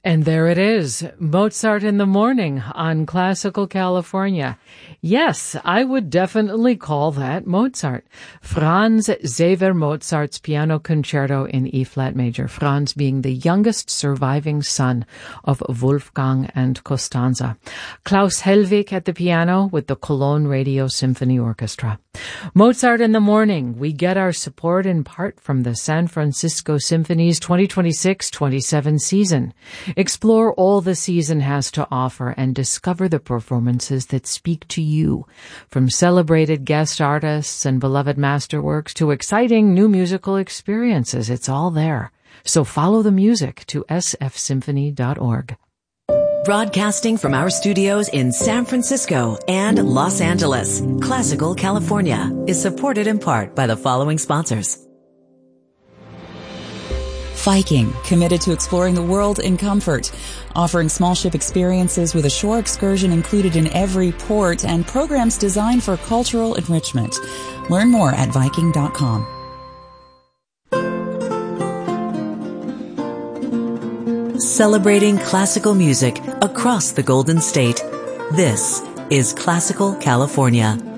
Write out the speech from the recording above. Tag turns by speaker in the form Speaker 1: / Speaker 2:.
Speaker 1: And there it is, Mozart in the Morning on Classical California. Yes, I would definitely call that Mozart. Franz Xaver Mozart's Piano Concerto in E-flat major, Franz being the youngest surviving son of Wolfgang and Costanza. Klaus Helwig at the piano with the Cologne Radio Symphony Orchestra. Mozart in the Morning, we get our support in part from the San Francisco Symphony's 2026-27 season. Explore all the season has to offer and discover the performances that speak to you. From celebrated guest artists and beloved masterworks to exciting new musical experiences, it's all there. So follow the music to sfsymphony.org.
Speaker 2: Broadcasting from our studios in San Francisco and Los Angeles, Classical California is supported in part by the following sponsors.
Speaker 3: Viking, committed to exploring the world in comfort, offering small ship experiences with a shore excursion included in every port and programs designed for cultural enrichment. Learn more at Viking.com.
Speaker 2: Celebrating classical music across the Golden State. This is Classical California.